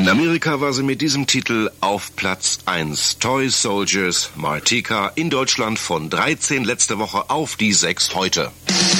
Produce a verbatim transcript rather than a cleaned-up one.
In Amerika war sie mit diesem Titel auf Platz eins. Toy Soldiers Martika, in Deutschland von dreizehn letzte Woche auf die sechs heute.